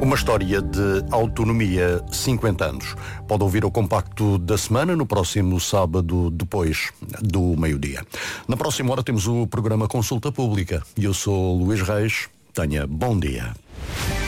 Uma história de autonomia, 50 anos. Pode ouvir o compacto da semana no próximo sábado, depois do meio-dia. Na próxima hora temos o programa Consulta Pública. E eu sou Luís Reis. Tenha bom dia.